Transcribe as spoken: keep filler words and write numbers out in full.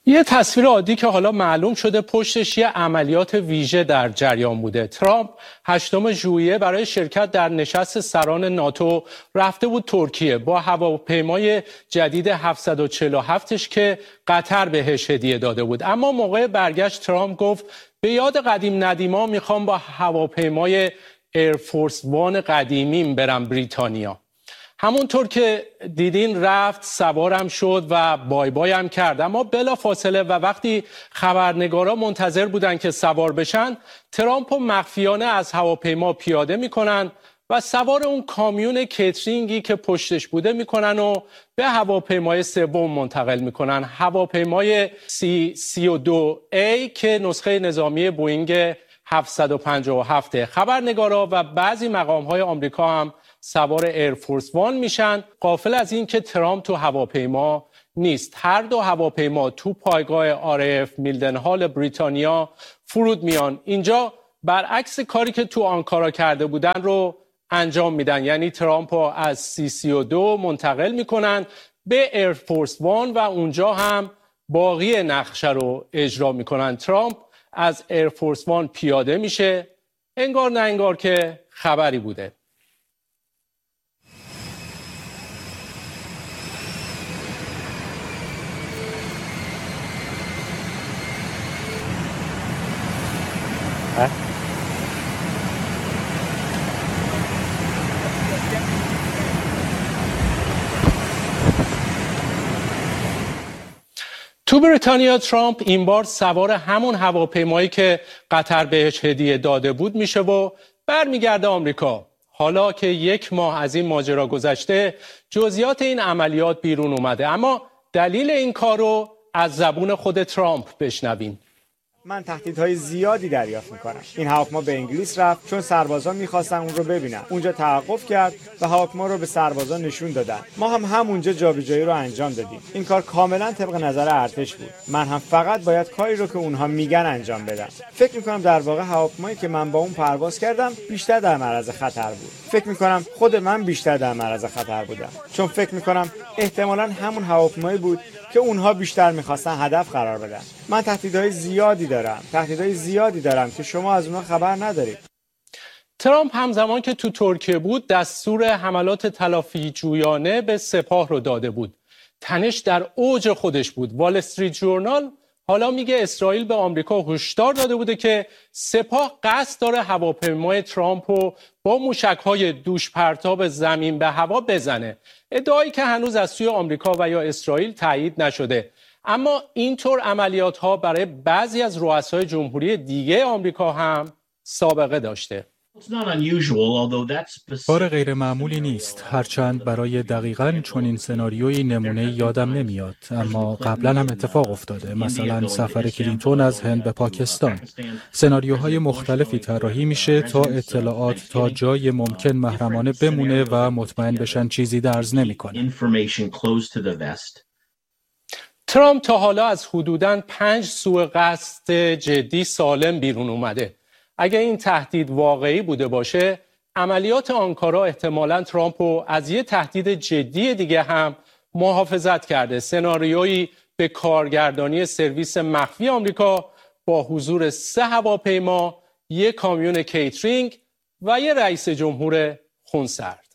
یه تصویر عادی که حالا معلوم شده پشتش یه عملیات ویژه در جریان بوده. ترامپ هشتم ژوئیه برای شرکت در نشست سران ناتو رفته بود ترکیه با هواپیمای جدید هفتصد و چهل و هفتش که قطر بهش هدیه داده بود. اما موقع برگشت ترامپ گفت به یاد قدیم ندیما میخوام با هواپیمای ایرفورس وان قدیمیم برم بریتانیا. همونطور که دیدین رفت، سوارم شد و بای بای هم کرد. اما بلا فاصله و وقتی خبرنگارا منتظر بودن که سوار بشن، ترامپ و مخفیانه از هواپیما پیاده میکنن و سوار اون کامیون کیترینگی که پشتش بوده میکنن و به هواپیمای سوم منتقل میکنن، هواپیمای سی سی و دو ای که نسخه نظامی بوئینگ هفتصد و پنجاه و هفت. خبرنگارا و بعضی مقام‌های آمریکا هم سوار ایرفورس وان میشن. غافل از این که ترامپ تو هواپیما نیست. هر دو هواپیما تو پایگاه آر اف میلدنهال بریتانیا فرود میان. اینجا برعکس کاری که تو آنکارا کرده بودن رو انجام میدن، یعنی ترامپ رو از سی سی و دو منتقل میکنن به ایرفورس وان و اونجا هم باقی نقشه رو اجرا میکنن. ترامپ از ایرفورس وان پیاده میشه، انگار نه انگار که خبری بوده. تو بریتانیا ترامپ این بار سوار همون هواپیمایی که قطر بهش هدیه داده بود میشه و برمیگرده آمریکا. حالا که یک ماه از این ماجرا گذشته، جزئیات این عملیات بیرون اومده، اما دلیل این کارو از زبون خود ترامپ بشنویم. من تهدیدهای زیادی دریافت میکنم. این هواپیما به انگلیس رفت چون سربازان میخواستن اون رو ببینن. اونجا توقف کرد و هواپیما رو به سربازان نشون دادن. ما هم همونجا جابجایی رو انجام دادیم. این کار کاملا طبق نظر ارتش بود. من هم فقط باید کاری رو که اونها میگن انجام بدم. فکر میکنم در واقع هواپیمایی که من با اون پرواز کردم بیشتر در معرض خطر بود. فکر میکنم خود من بیشتر در معرض خطر بودم، چون فکر میکنم احتمالاً همون هواپیمایی بود که اونها بیشتر میخواستن هدف قرار بدن. من تهدیدهای زیادی دارم تهدیدهای زیادی دارم که شما از اونها خبر ندارید. ترامپ همزمان که تو ترکیه بود دستور حملات تلافی جویانه به سپاه رو داده بود. تنش در اوج خودش بود. وال استریت ژورنال حالا میگه اسرائیل به آمریکا هشدار داده بوده که سپاه قصد داره هواپیمای ترامپ رو با موشک‌های دوش پرتاب زمین به هوا بزنه. ادعایی که هنوز از سوی آمریکا و یا اسرائیل تایید نشده. اما اینطور عملیات‌ها برای بعضی از رؤسای جمهوری دیگه آمریکا هم سابقه داشته. کار غیر معمولی نیست، هرچند برای دقیقاً چنین سناریوی نمونه یادم نمیاد، اما قبلا هم اتفاق افتاده، مثلا سفر کلینتون از هند به پاکستان. سناریوهای مختلفی طراحی میشه تا اطلاعات تا جای ممکن محرمانه بمونه و مطمئن بشن چیزی درز نمیکنه. ترامپ تا حالا از حدوداً پنج سوء قصد جدی سالم بیرون اومده. اگه این تهدید واقعی بوده باشه، عملیات آنکارا احتمالاً ترامپ رو از یه تهدید جدی دیگه هم محافظت کرده. سناریویی به کارگردانی سرویس مخفی آمریکا با حضور سه هواپیما، یک کامیون کیترینگ و یه رئیس جمهور خونسرد.